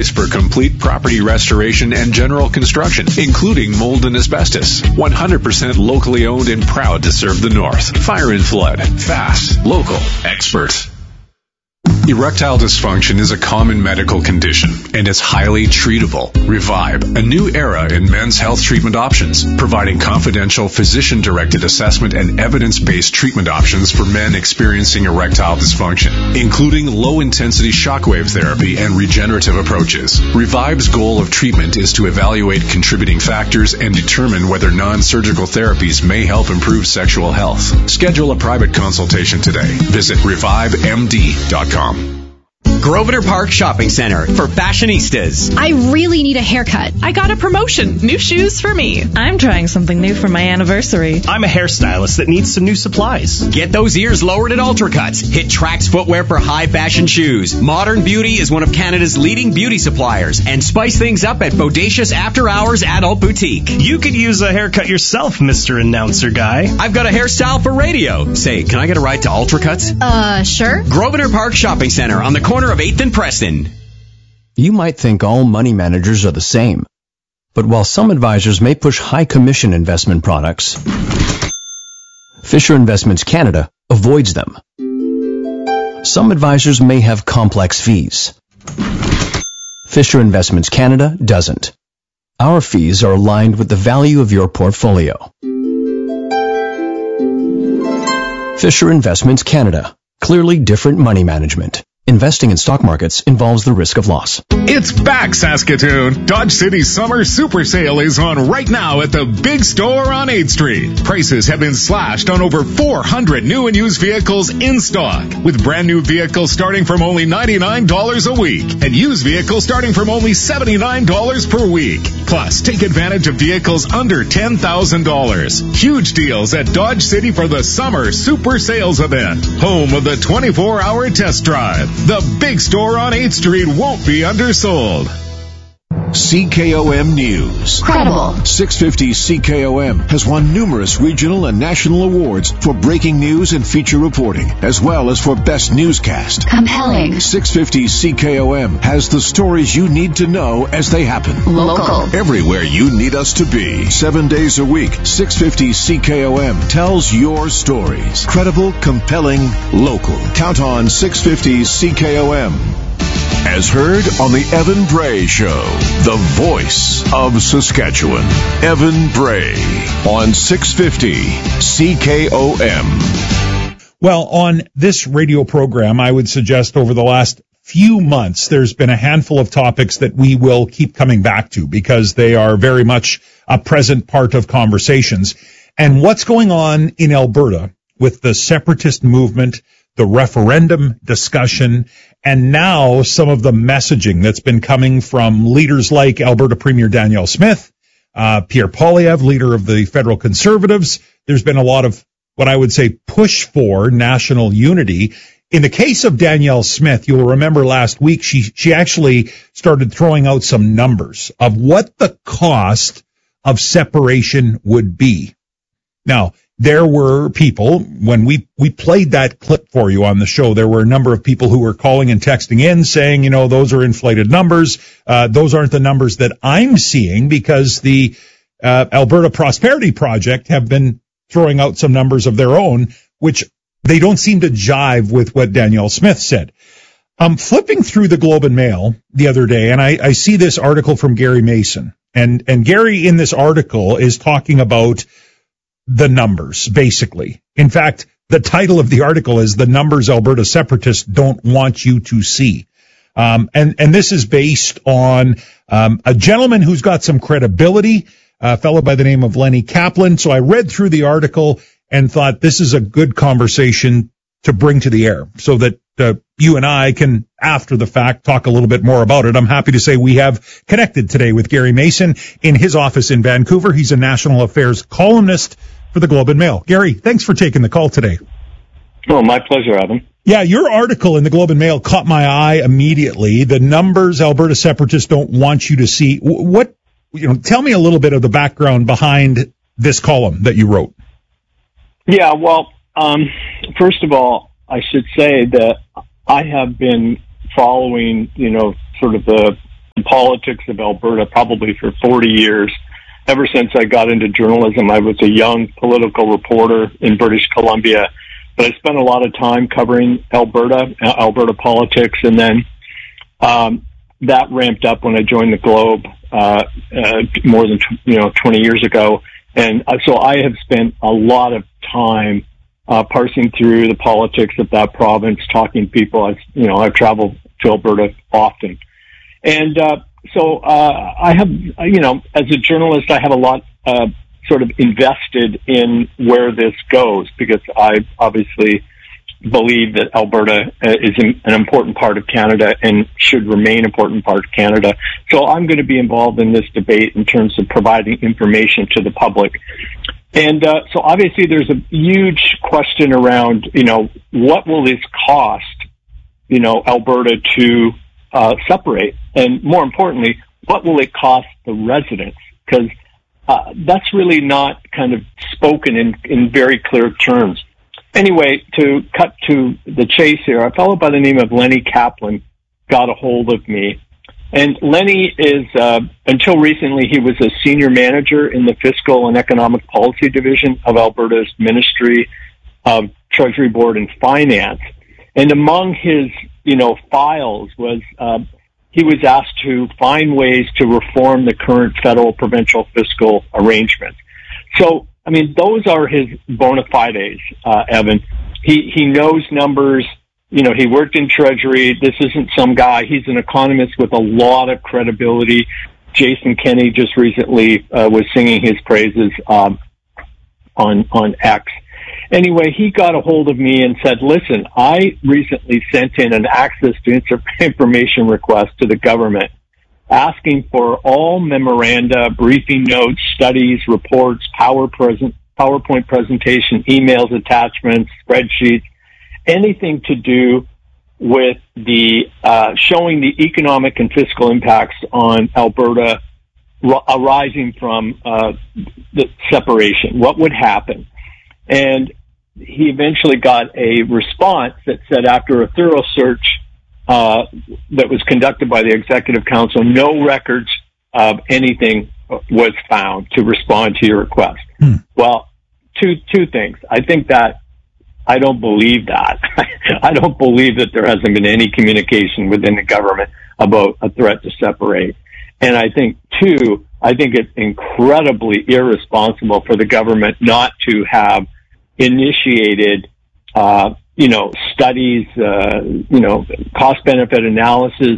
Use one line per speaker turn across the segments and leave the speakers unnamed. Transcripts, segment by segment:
for complete property restoration and general construction, including mold and asbestos. 100% locally owned and proud to serve the North. Fire and Flood. Fast. Local. Expert. Erectile dysfunction is a common medical condition and is highly treatable. Revive, a new era in men's health treatment options, providing confidential physician-directed assessment and evidence-based treatment options for men experiencing erectile dysfunction, including low-intensity shockwave therapy and regenerative approaches. Revive's goal of treatment is to evaluate contributing factors and determine whether non-surgical therapies may help improve sexual health. Schedule a private consultation today. Visit revivemd.com.
Grosvenor Park Shopping Center for fashionistas.
I really need a haircut.
I got a promotion. New shoes for me.
I'm trying something new for my anniversary.
I'm a hairstylist that needs some new supplies.
Get those ears lowered at Ultracuts. Hit Trax Footwear for high fashion shoes. Modern Beauty is one of Canada's leading beauty suppliers. And spice things up at Bodacious After Hours Adult Boutique.
You could use a haircut yourself, Mr. Announcer Guy.
I've got a hairstyle for radio. Say, can I get a ride to Ultracuts?
Sure.
Grosvenor Park Shopping Center on the corner of 8th and Preston.
You might think all money managers are the same. But while some advisors may push high commission investment products, Fisher Investments Canada avoids them. Some advisors may have complex fees. Fisher Investments Canada doesn't. Our fees are aligned with the value of your portfolio. Fisher Investments Canada. Clearly different money management. Investing in stock markets involves the risk of loss.
It's back, Saskatoon. Dodge City's summer super sale is on right now at the big store on 8th Street. Prices have been slashed on over 400 new and used vehicles in stock, with brand new vehicles starting from only $99 a week and used vehicles starting from only $79 per week. Plus, take advantage of vehicles under $10,000. Huge deals at Dodge City for the summer super sales event, home of the 24-hour test drive. The big store on 8th Street won't be undersold.
CKOM News.
Credible.
650 CKOM has won numerous regional and national awards for breaking news and feature reporting, as well as for best newscast.
Compelling.
650 CKOM has the stories you need to know as they happen.
Local.
Everywhere you need us to be. 7 days a week, 650 CKOM tells your stories. Credible, compelling, local. Count on 650 CKOM. As heard on the Evan Bray Show, the voice of Saskatchewan. Evan Bray on 650 CKOM.
Well, on this radio program, I would suggest over the last few months, there's been a handful of topics that we will keep coming back to because they are very much a present part of conversations. And what's going on in Alberta with the separatist movement, the referendum discussion, and now some of the messaging that's been coming from leaders like Alberta Premier Danielle Smith, Pierre Poilievre, leader of the Federal Conservatives. There's been a lot of what I would say push for national unity. In the case of Danielle Smith, you'll remember last week she actually started throwing out some numbers of what the cost of separation would be. Now, there were people, when we played that clip for you on the show, there were a number of people who were calling and texting in saying, those are inflated numbers. Those aren't the numbers that I'm seeing because the Alberta Prosperity Project have been throwing out some numbers of their own, which they don't seem to jive with what Danielle Smith said. I'm flipping through the Globe and Mail the other day, and I see this article from Gary Mason. And Gary in this article is talking about the numbers, basically. In fact, the title of the article is "The Numbers Alberta Separatists Don't Want You to See." And this is based on a gentleman who's got some credibility, a fellow by the name of Lenny Kaplan. So I read through the article and thought this is a good conversation to bring to the air so that you and I can, after the fact, talk a little bit more about it. I'm happy to say we have connected today with Gary Mason in his office in Vancouver. He's a national affairs columnist for the Globe and Mail. Gary, thanks for taking the call today.
Oh, my pleasure, Adam.
Yeah, your article in the Globe and Mail caught my eye immediately. The numbers Alberta separatists don't want you to see. Tell me a little bit of the background behind this column that you wrote.
Yeah, well, first of all, I should say that I have been following, sort of the the politics of Alberta probably for 40 years. Ever since I got into journalism, I was a young political reporter in British Columbia, but I spent a lot of time covering Alberta politics, and then that ramped up when I joined the Globe more than 20 years ago. And so I have spent a lot of time parsing through the politics of that province, talking to people. I've traveled to Alberta often. And so I have, as a journalist, I have a lot sort of invested in where this goes, because I obviously believe that Alberta is an important part of Canada and should remain an important part of Canada. So I'm going to be involved in this debate in terms of providing information to the public. And so obviously there's a huge question around, what will this cost, Alberta to separate? And more importantly, what will it cost the residents? Because that's really not kind of spoken in very clear terms. Anyway, to cut to the chase here, a fellow by the name of Lenny Kaplan got a hold of me. And Lenny is, until recently, he was a senior manager in the Fiscal and Economic Policy Division of Alberta's Ministry of Treasury Board and Finance. And among his, files was, he was asked to find ways to reform the current federal-provincial fiscal arrangements. So, those are his bona fides, Evan. He knows numbers. He worked in Treasury. This isn't some guy. He's an economist with a lot of credibility. Jason Kenney just recently was singing his praises on X. Anyway, he got a hold of me and said, listen, I recently sent in an access to information request to the government, asking for all memoranda, briefing notes, studies, reports, PowerPoint presentation, emails, attachments, spreadsheets, anything to do with the showing the economic and fiscal impacts on Alberta arising from the separation. What would happen? And he eventually got a response that said, after a thorough search that was conducted by the Executive Council, no records of anything was found to respond to your request. Well, two things. I don't believe that. I don't believe that there hasn't been any communication within the government about a threat to separate. And I think it's incredibly irresponsible for the government not to have initiated studies, cost-benefit analysis,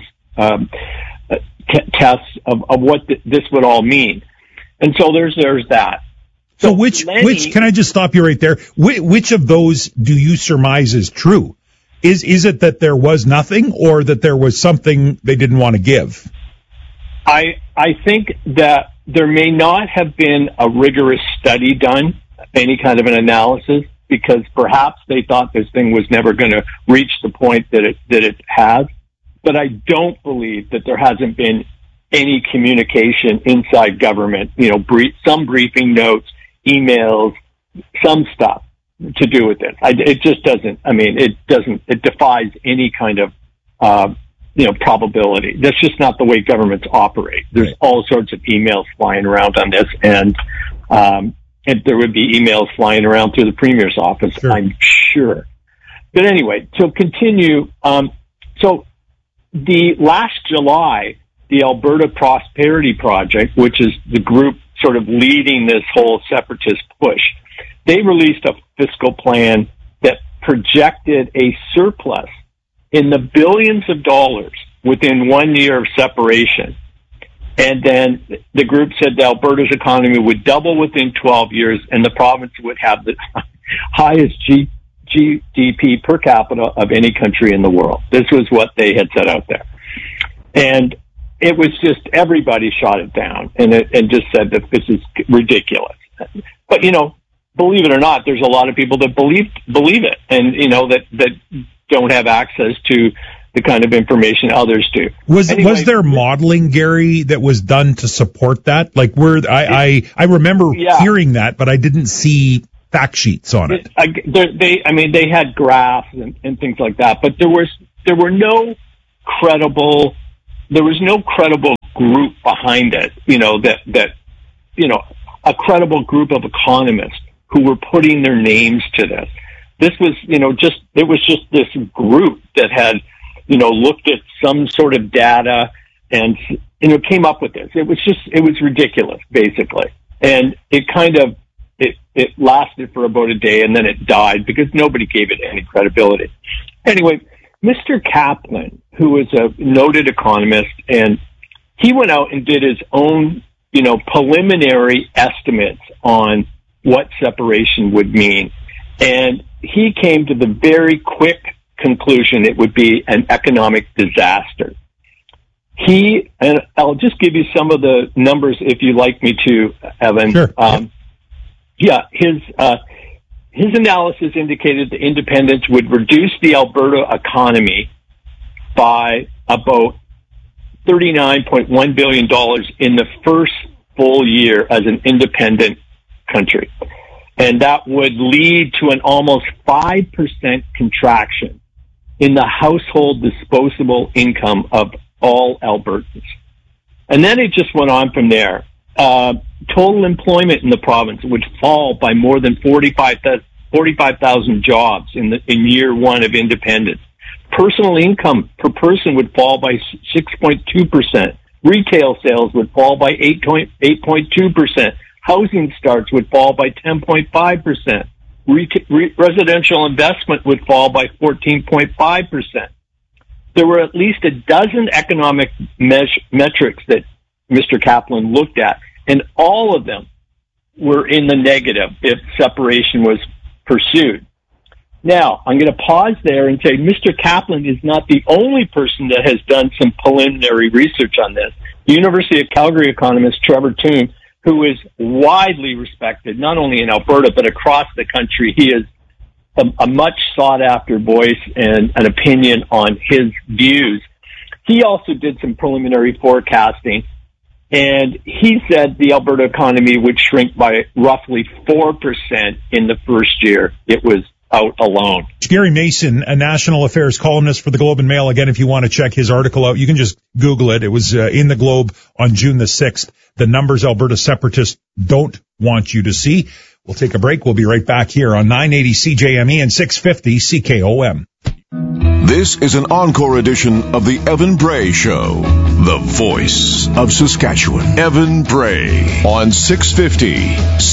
tests of what this would all mean. And so there's that.
So which can I just stop you right there? Which of those do you surmise is true? Is it that there was nothing, or that there was something they didn't want to give?
I think that there may not have been a rigorous study done, any kind of an analysis, because perhaps they thought this thing was never going to reach the point that it has. But I don't believe that there hasn't been any communication inside government, some briefing notes, emails, some stuff to do with it. It just doesn't, it defies any kind of, probability. That's just not the way governments operate. There's all sorts of emails flying around on this, and there would be emails flying around through the Premier's office, sure. I'm sure. But anyway, to continue, so the last July, the Alberta Prosperity Project, which is the group sort of leading this whole separatist push, they released a fiscal plan that projected a surplus in the billions of dollars within 1 year of separation. And then the group said that Alberta's economy would double within 12 years, and the province would have the highest GDP per capita of any country in the world. This was what they had set out there. And it was just, everybody shot it down and just said that this is ridiculous. But, believe it or not, there's a lot of people that believe it, and, that don't have access to the kind of information others do. Was
there modeling, Gary, that was done to support that? Like, I remember hearing that, but I didn't see fact sheets on it. They had graphs and things like that, but there were no credible
there was no credible group behind it, a credible group of economists who were putting their names to this. This was, it was just this group that had, looked at some sort of data and, came up with this. It was ridiculous, basically. And it kind of, it lasted for about a day and then it died because nobody gave it any credibility. Anyway, Mr. Kaplan, who was a noted economist, and he went out and did his own, preliminary estimates on what separation would mean. And he came to the very quick conclusion it would be an economic disaster. And I'll just give you some of the numbers if you'd like me to, Evan.
Sure.
His analysis indicated the independence would reduce the Alberta economy by about $39.1 billion in the first full year as an independent country. And that would lead to an almost 5% contraction in the household disposable income of all Albertans. And then it just went on from there. Total employment in the province would fall by more than 45,000 jobs in year one of independence. Personal income per person would fall by 6.2%. Retail sales would fall by 8.2%. Housing starts would fall by 10.5%. Residential investment would fall by 14.5%. There were at least a dozen economic metrics that Mr. Kaplan looked at, and all of them were in the negative if separation was pursued. Now, I'm going to pause there and say Mr. Kaplan is not the only person that has done some preliminary research on this. University of Calgary economist Trevor Toone, who is widely respected, not only in Alberta, but across the country. He is a much sought-after voice and an opinion on his views. He also did some preliminary forecasting, and he said the Alberta economy would shrink by roughly 4% in the first year it was out alone.
Gary Mason, a national affairs columnist for the Globe and Mail. Again, if you want to check his article out, you can just Google it. It was in the Globe on June the 6th. The numbers Alberta separatists don't want you to see. We'll take a break. We'll be right back here on 980 CJME and 650 CKOM.
This is an encore edition of the Evan Bray Show, the voice of Saskatchewan. Evan Bray on 650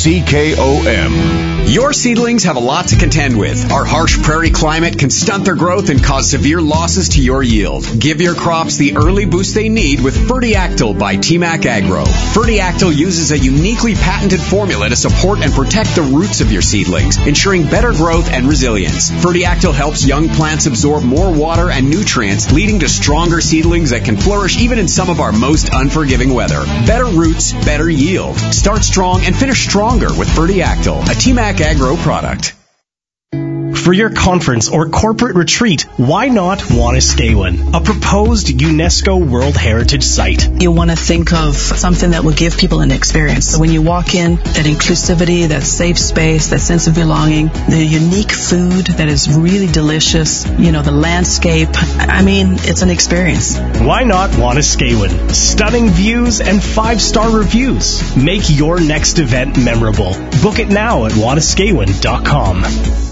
CKOM.
Your seedlings have a lot to contend with. Our harsh prairie climate can stunt their growth and cause severe losses to your yield. Give your crops the early boost they need with Fertiactyl by TMAC Agro. Fertiactyl uses a uniquely patented formula to support and protect the roots of your seedlings, ensuring better growth and resilience. Fertiactyl helps young plants absorb more water and nutrients, leading to stronger seedlings that can flourish even in some of our most unforgiving weather. Better roots, better yield. Start strong and finish stronger with Fertiactyl, a TMAC Agro product.
For your conference or corporate retreat, why not Wanuskewin, a proposed UNESCO World Heritage Site?
You want to think of something that will give people an experience. So when you walk in, that inclusivity, that safe space, that sense of belonging, the unique food that is really delicious, the landscape. It's an experience.
Why not Wanuskewin? Stunning views and 5-star reviews. Make your next event memorable. Book it now at wanuskewin.com.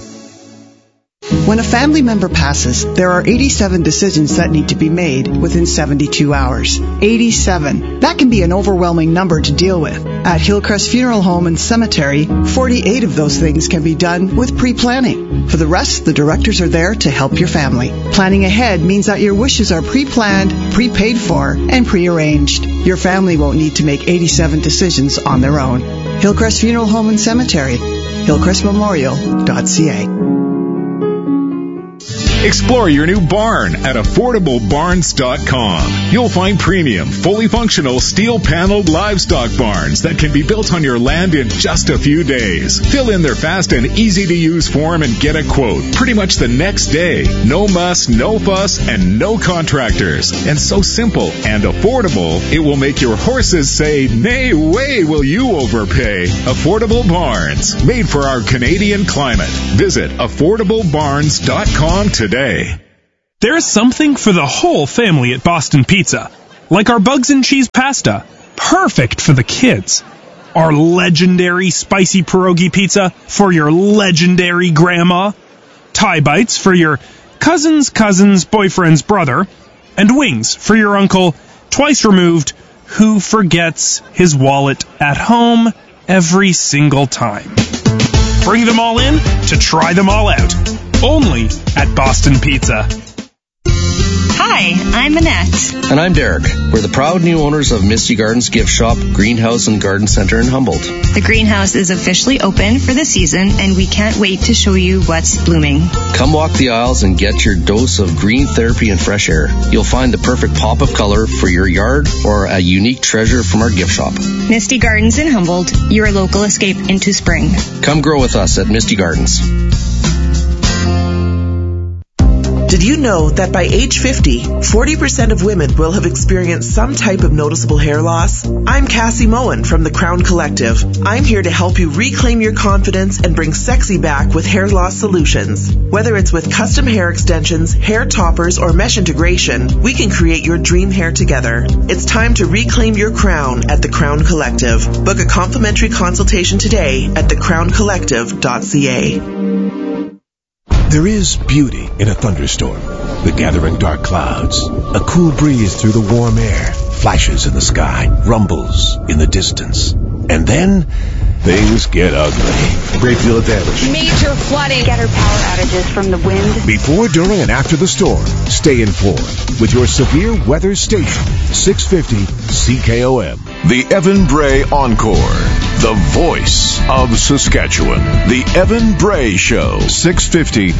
When a family member passes, there are 87 decisions that need to be made within 72 hours. 87. That can be an overwhelming number to deal with. At Hillcrest Funeral Home and Cemetery, 48 of those things can be done with pre-planning. For the rest, the directors are there to help your family. Planning ahead means that your wishes are pre-planned, prepaid for, and pre-arranged. Your family won't need to make 87 decisions on their own. Hillcrest Funeral Home and Cemetery, hillcrestmemorial.ca.
Explore your new barn at AffordableBarns.com. You'll find premium, fully functional, steel-paneled livestock barns that can be built on your land in just a few days. Fill in their fast and easy-to-use form and get a quote pretty much the next day. No muss, no fuss, and no contractors. And so simple and affordable, it will make your horses say, "Nay way will you overpay." Affordable Barns, made for our Canadian climate. Visit AffordableBarns.com today.
There's something for the whole family at Boston Pizza. like our bugs and cheese pasta, perfect for the kids. Our legendary spicy pierogi pizza for your legendary grandma. Thai bites for your cousin's boyfriend's brother. And wings for your uncle, twice removed, who forgets his wallet at home every single time. Bring them all in to try them all out. Only at Boston Pizza.
Hi, I'm Annette.
And I'm Derek. We're the proud new owners of Misty Gardens Gift Shop, Greenhouse and Garden Center in Humboldt.
The greenhouse is officially open for the season, and we can't wait to show you what's blooming.
Come walk the aisles and get your dose of green therapy and fresh air. You'll find the perfect pop of color for your yard or a unique treasure from our gift shop.
Misty Gardens in Humboldt, your local escape into spring.
Come grow with us at Misty Gardens.
Did you know that by age 50, 40% of women will have experienced some type of noticeable hair loss? I'm Cassie Moen from the Crown Collective. I'm here to help you reclaim your confidence and bring sexy back with hair loss solutions. Whether it's with custom hair extensions, hair toppers, or mesh integration, we can create your dream hair together. It's time to reclaim your crown at the Crown Collective. Book a complimentary consultation today at thecrowncollective.ca.
There is beauty in a thunderstorm. The gathering dark clouds, a cool breeze through the warm air, flashes in the sky, rumbles in the distance. And then things get ugly. Great deal of damage.
Major flooding. Getter power outages from the wind.
Before, during, and after the storm, stay informed with your severe weather station, 650 CKOM. The Evan Bray Encore. The voice of Saskatchewan. The Evan Bray Show, 650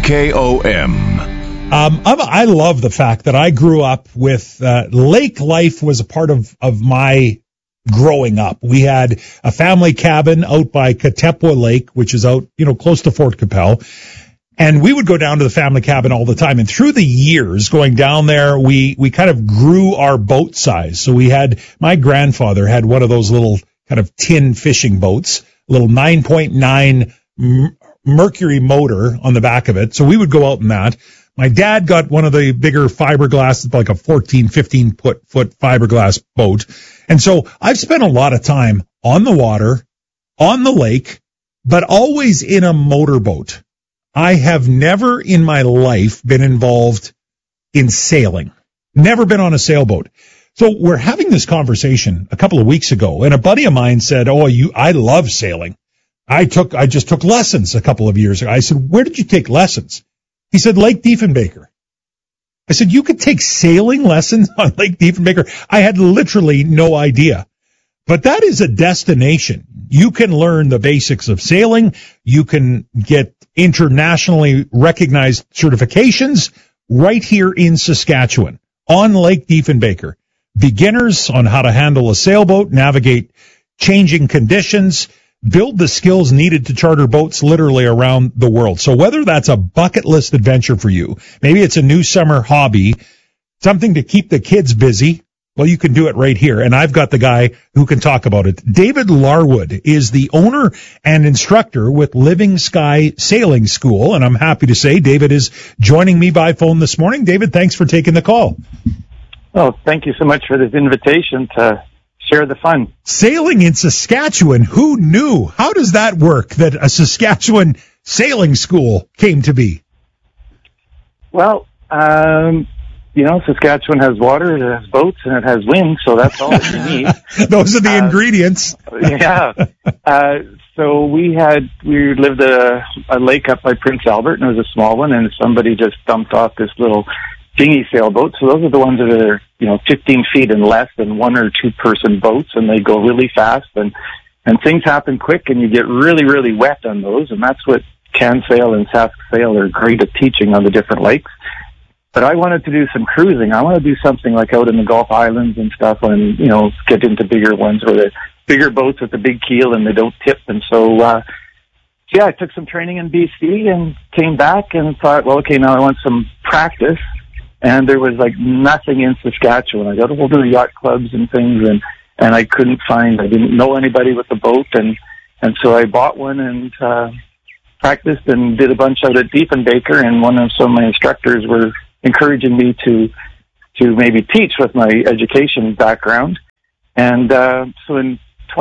CKOM.
I love the fact that I grew up with lake life was a part of my growing up. We had a family cabin out by Katepwa Lake, which is out, close to Fort Capel. And we would go down to the family cabin all the time. And through the years going down there, we kind of grew our boat size. So my grandfather had one of those little kind of tin fishing boats, a little 9.9 Mercury motor on the back of it. So we would go out in that. My dad got one of the bigger fiberglass, like a 14, 15 foot fiberglass boat. And so I've spent a lot of time on the water, on the lake, but always in a motorboat. I have never in my life been involved in sailing. Never been on a sailboat. So we're having this conversation a couple of weeks ago, and a buddy of mine said, I love sailing. I just took lessons a couple of years ago. I said, where did you take lessons? He said, Lake Diefenbaker. I said, you could take sailing lessons on Lake Diefenbaker? I had literally no idea. But that is a destination. You can learn the basics of sailing. You can get internationally recognized certifications right here in Saskatchewan on Lake Diefenbaker. Beginners on how to handle a sailboat, navigate changing conditions, build the skills needed to charter boats literally around the world. So whether that's a bucket list adventure for you, maybe it's a new summer hobby, something to keep the kids busy, well, you can do it right here. And I've got the guy who can talk about it. David Larwood is the owner and instructor with Living Sky Sailing School. And I'm happy to say David is joining me by phone this morning. David, thanks for taking the call.
Oh, thank you so much for this invitation to share the fun.
Sailing in Saskatchewan, who knew? How does that work, that a sailing school came to be?
Well, Saskatchewan has water, it has boats, and it has wind, so that's all that you need.
Those are the ingredients.
Yeah. So we lived a lake up by Prince Albert, and it was a small one, and somebody just dumped off this little dinghy sailboat. So those are the ones that are, 15 feet and less than 1 or 2 person boats, and they go really fast, and things happen quick, and you get really, really wet on those, and that's what Can Sail and Sask Sail are great at teaching on the different lakes. But I wanted to do some cruising. I want to do something like out in the Gulf Islands and stuff, and, get into bigger ones where the bigger boats with the big keel and they don't tip. And so, I took some training in BC and came back and thought, well, okay, now I want some practice. And there was like nothing in Saskatchewan. I got to go to the yacht clubs and things, and I didn't know anybody with a boat. And so I bought one and, practiced and did a bunch out at Diefenbaker, and some of my instructors were encouraging me to to maybe teach with my education background. And so in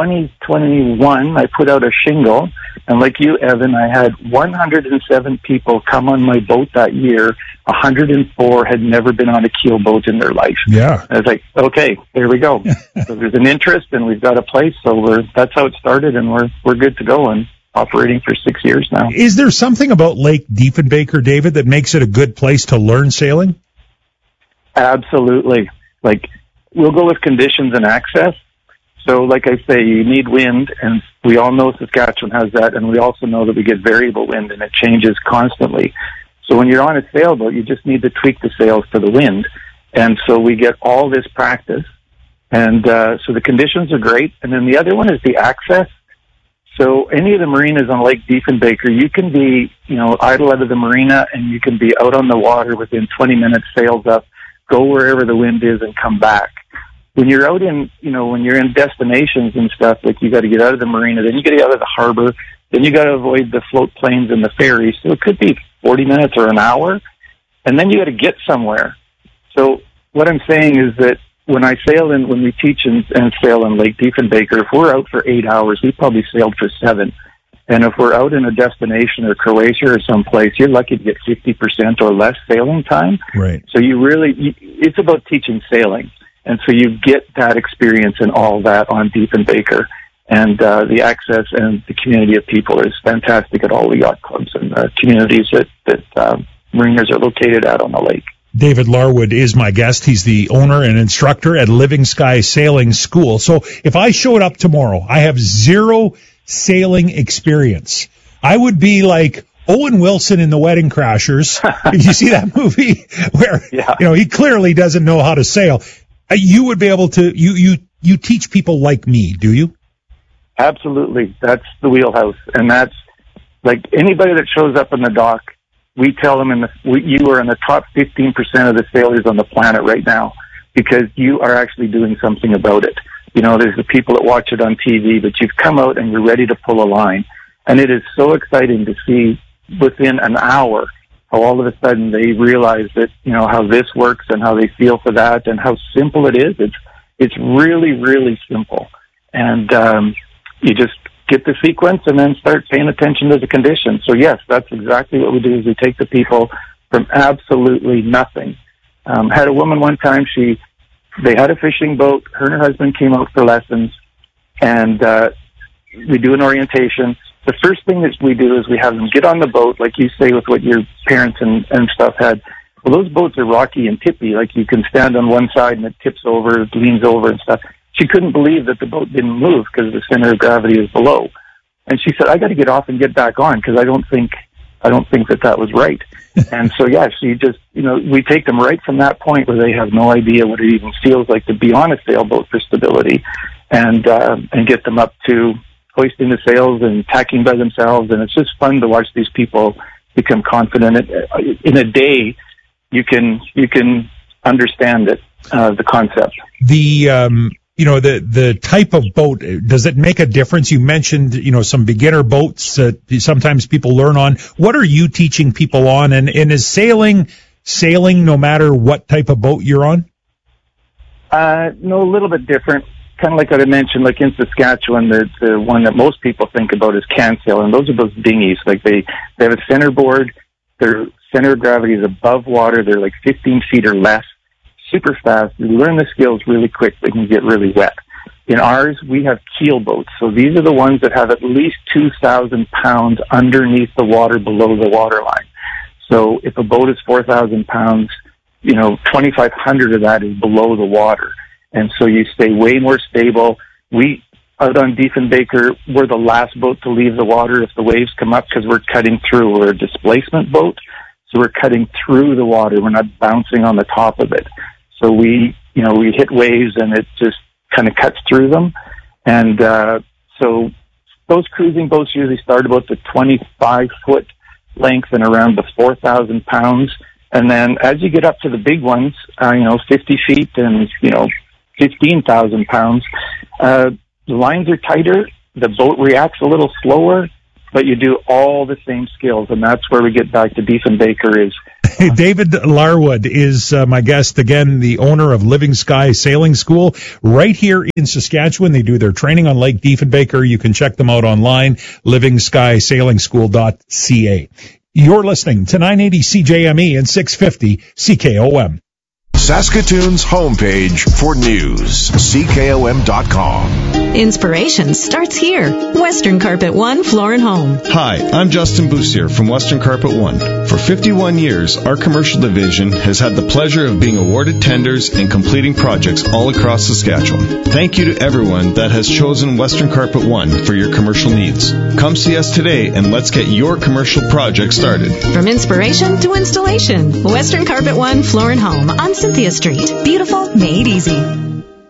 2021, I put out a shingle, and like you, Evan, I had 107 people come on my boat that year. 104 had never been on a keel boat in their life.
Yeah.
I was like, okay, there we go. So there's an interest, and we've got a place. So that's how it started, and we're good to go and operating for 6 years now.
Is there something about Lake Diefenbaker, David, that makes it a good place to learn sailing?
Absolutely. Like, we'll go with conditions and access. So, like I say, you need wind, and we all know Saskatchewan has that, and we also know that we get variable wind, and it changes constantly. So when you're on a sailboat, you just need to tweak the sails to the wind. And so we get all this practice. And so the conditions are great. And then the other one is the access. So any of the marinas on Lake Diefenbaker, you can be, idle out of the marina, and you can be out on the water within 20 minutes, sails up, go wherever the wind is, and come back. When you're out in, when you're in destinations and stuff, like you got to get out of the marina, then you got to get out of the harbor, then you got to avoid the float planes and the ferries. So it could be 40 minutes or an hour, and then you got to get somewhere. So what I'm saying is that when we teach and sail in Lake Diefenbaker, if we're out for 8 hours, we probably sailed for 7. And if we're out in a destination or Croatia or someplace, you're lucky to get 50% or less sailing time.
Right.
So it's about teaching sailing. And so you get that experience and all that on Diefenbaker. And the access and the community of people is fantastic at all the yacht clubs and communities that mariners are located at on the lake.
David Larwood is my guest. He's the owner and instructor at Living Sky Sailing School. So if I showed up tomorrow, I have zero sailing experience. I would be like Owen Wilson in The Wedding Crashers. Did you see that movie? Where, he clearly doesn't know how to sail. You would be able to, you teach people like me, do you?
Absolutely. That's the wheelhouse. And that's like anybody that shows up in the dock, we tell them you are in the top 15% of the sailors on the planet right now because you are actually doing something about it. There's the people that watch it on TV, but you've come out and you're ready to pull a line. And it is so exciting to see within an hour how all of a sudden they realize that, how this works and how they feel for that and how simple it is. It's really, really simple. And you just get the sequence and then start paying attention to the conditions. So yes, that's exactly what we do is we take the people from absolutely nothing. Had a woman one time, they had a fishing boat, her and her husband came out for lessons, and we do an orientation. The first thing that we do is we have them get on the boat, like you say with what your parents and stuff had. Well, those boats are rocky and tippy, like you can stand on one side and it tips over, it leans over and stuff. She couldn't believe that the boat didn't move because the center of gravity is below. And she said, I got to get off and get back on because I don't think that was right. And so, she just, we take them right from that point where they have no idea what it even feels like to be on a sailboat for stability and get them up to hoisting the sails and tacking by themselves. And it's just fun to watch these people become confident. In a day, you can understand it, the concept.
The type of boat, does it make a difference? You mentioned, some beginner boats that sometimes people learn on. What are you teaching people on? And is sailing no matter what type of boat you're on?
No, a little bit different. Kind of like what I mentioned, like in Saskatchewan, the one that most people think about is can sail, and those are those dinghies. Like they have a centerboard, their center of gravity is above water, they're like 15 feet or less, super fast. You learn the skills really quick, they can get really wet. In ours, we have keel boats, so these are the ones that have at least 2,000 pounds underneath the water below the waterline. So if a boat is 4,000 pounds, 2,500 of that is below the water. And so you stay way more stable. We, out on Diefenbaker, we're the last boat to leave the water if the waves come up because we're cutting through. We're a displacement boat, so we're cutting through the water. We're not bouncing on the top of it. So we hit waves and it just kind of cuts through them. And so those cruising boats usually start about the 25-foot length and around the 4,000 pounds. And then as you get up to the big ones, 50 feet and, 15,000 pounds, the lines are tighter, the boat reacts a little slower, but you do all the same skills, and that's where we get back to Diefenbaker is.
David Larwood is my guest, again, the owner of Living Sky Sailing School right here in Saskatchewan. They do their training on Lake Diefenbaker. You can check them out online, livingskysailing.ca. You're listening to 980 CJME and 650 CKOM.
Saskatoon's homepage for news, CKOM.com.
Inspiration starts here. Western Carpet One Floor and Home.
Hi, I'm Justin Boussier from Western Carpet One. For 51 years, our commercial division has had the pleasure of being awarded tenders and completing projects all across Saskatchewan. Thank you to everyone that has chosen Western Carpet One for your commercial needs. Come see us today and let's get your commercial project started.
From inspiration to installation, Western Carpet One Floor and Home on Cynthia Street. Beautiful, made easy.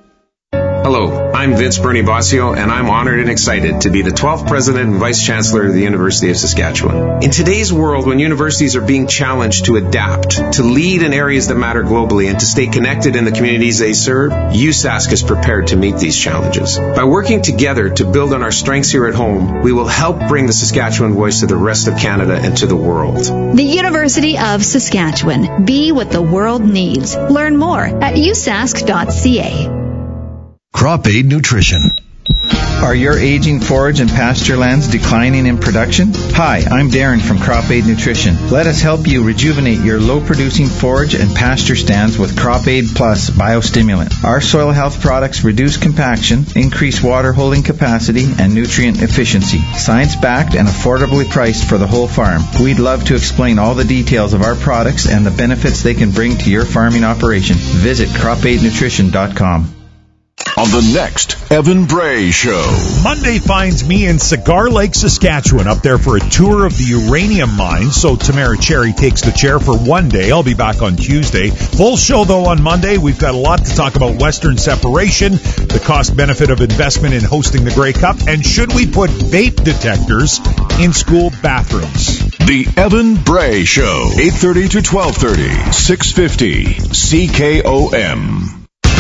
Hello, I'm Vince Bernie Bossio, and I'm honored and excited to be the 12th President and Vice Chancellor of the University of Saskatchewan. In today's world, when universities are being challenged to adapt, to lead in areas that matter globally, and to stay connected in the communities they serve, USask is prepared to meet these challenges. By working together to build on our strengths here at home, we will help bring the Saskatchewan voice to the rest of Canada and to the world.
The University of Saskatchewan. Be what the world needs. Learn more at usask.ca.
Crop Aid Nutrition. Are your aging forage and pasture lands declining in production? Hi, I'm Darren from Crop Aid Nutrition. Let us help you rejuvenate your low-producing forage and pasture stands with Crop Aid Plus Biostimulant. Our soil health products reduce compaction, increase water holding capacity, and nutrient efficiency. Science-backed and affordably priced for the whole farm. We'd love to explain all the details of our products and the benefits they can bring to your farming operation. Visit cropaidnutrition.com.
On the next Evan Bray Show.
Monday finds me in Cigar Lake, Saskatchewan, up there for a tour of the uranium mine. So Tamara Cherry takes the chair for one day. I'll be back on Tuesday. Full show, though, on Monday. We've got a lot to talk about Western separation, the cost-benefit of investment in hosting the Grey Cup, and should we put vape detectors in school bathrooms?
The Evan Bray Show, 8:30 to 12:30, 650 CKOM.